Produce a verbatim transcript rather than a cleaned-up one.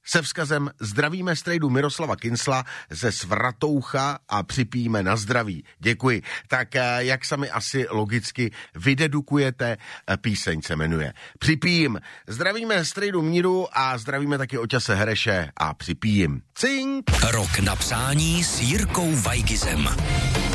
se vzkazem zdravíme strejdu Miroslava Kincla ze Svatoucha a připijíme na zdraví. Děkuji. Tak jak sami asi logicky vydedukujete, píseň se jmenuje Připijím. Zdravíme strejdu Míru a zdravíme taky Oťase Hereše a připijím. Cink! Rok na přání s Jirkou Vajgizem.